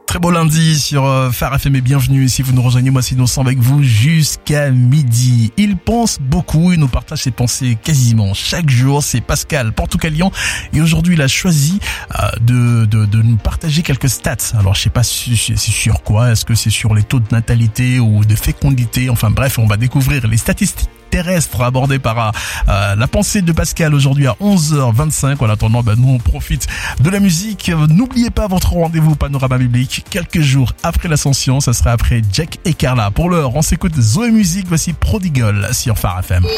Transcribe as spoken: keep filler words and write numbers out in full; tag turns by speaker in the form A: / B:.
A: Très beau lundi sur euh, Phare F M et bienvenue si vous nous rejoignez. Moi c'est Innocent avec vous jusqu'à midi. Il pense beaucoup, il nous partage ses pensées quasiment chaque jour. C'est Pascal Portucalian et aujourd'hui il a choisi euh, de, de, de nous partager quelques stats. Alors je sais pas si c'est sur quoi, est-ce que c'est sur les taux de natalité ou de fécondité. Enfin bref, on va découvrir les statistiques terrestre abordé par euh, la pensée de Pascal aujourd'hui à onze heures vingt-cinq. En attendant, bah, nous on profite de la musique. N'oubliez pas votre rendez-vous Panorama Biblique quelques jours après l'Ascension. Ça sera après Jack et Carla. Pour l'heure, on s'écoute Zoé Musique. Voici Prodigal sur Phare F M.